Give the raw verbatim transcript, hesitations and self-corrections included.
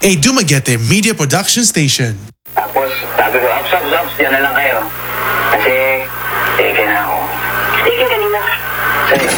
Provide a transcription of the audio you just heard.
a Dumaguete Media Production Station. Tapos sabi ko, ups, ups, ups, dyan na lang kayo. Kasi, sige na ako. Sige kanina. Sa'yo.